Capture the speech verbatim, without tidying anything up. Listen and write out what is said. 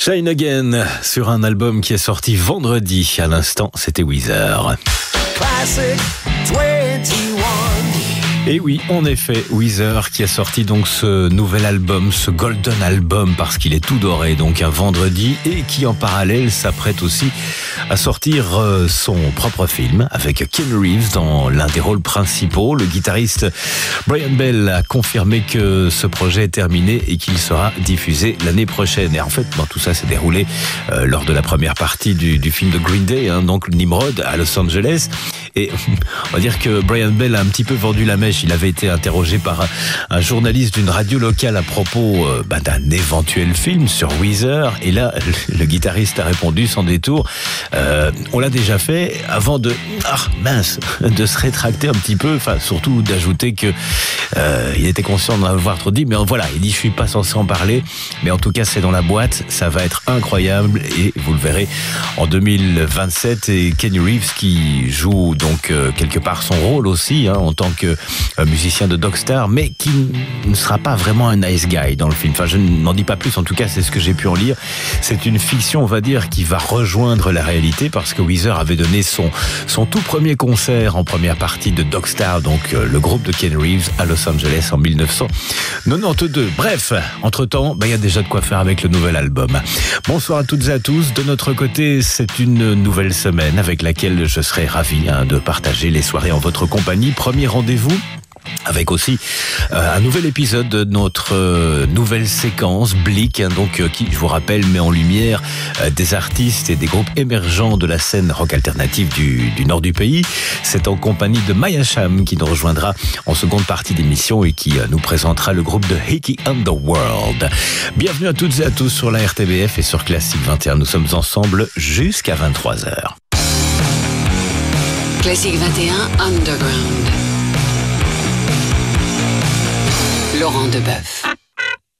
Shine Again sur un album qui est sorti vendredi. À l'instant, c'était Weezer. Classic vingt et un. Et oui, en effet, Weezer qui a sorti donc ce nouvel album, ce Golden Album, parce qu'il est tout doré, donc un vendredi, et qui en parallèle s'apprête aussi à sortir son propre film avec Keanu Reeves dans l'un des rôles principaux. Le guitariste Brian Bell a confirmé que ce projet est terminé et qu'il sera diffusé l'année prochaine. Et en fait, bon, tout ça s'est déroulé euh, lors de la première partie du, du film de Green Day, hein, donc Nimrod à Los Angeles. Et on va dire que Brian Bell a un petit peu vendu la mèche. Il avait été interrogé par un, un journaliste d'une radio locale à propos euh, bah, d'un éventuel film sur Weezer. Et là, le, le guitariste a répondu sans détour. Euh, on l'a déjà fait, avant de, ah mince, de se rétracter un petit peu. Enfin, surtout d'ajouter que euh, il était conscient d'en avoir trop dit. Mais voilà, il dit je suis pas censé en parler. Mais en tout cas, c'est dans la boîte. Ça va être incroyable et vous le verrez en deux mille vingt-sept. Et Keanu Reeves qui joue donc euh, quelque part son rôle aussi hein, en tant que euh, musicien de Dogstar, mais qui ne sera pas vraiment un nice guy dans le film. Enfin, je n'en dis pas plus. En tout cas, c'est ce que j'ai pu en lire. C'est une fiction, on va dire, qui va rejoindre la réalité parce que Weezer avait donné son son tout premier concert en première partie de Dogstar, donc euh, le groupe de Keanu Reeves à Los Angeles en dix-neuf cent quatre-vingt-douze. Bref, entre-temps, bah, y a déjà de quoi faire avec le nouvel album. Bonsoir à toutes et à tous. De notre côté, c'est une nouvelle semaine avec laquelle je serai ravi hein, de partager les soirées en votre compagnie. Premier rendez-vous avec aussi euh, un nouvel épisode de notre euh, nouvelle séquence Blick, hein, donc euh, qui, je vous rappelle, met en lumière euh, des artistes et des groupes émergents de la scène rock alternative du, du nord du pays. C'est en compagnie de Maya Cham qui nous rejoindra en seconde partie d'émission et qui euh, nous présentera le groupe de Hickey Underworld. Bienvenue à toutes et à tous sur la R T B F et sur Classic vingt et un. Nous sommes ensemble jusqu'à vingt-trois heures. Classic vingt et un Underground. Laurent Deboeuf.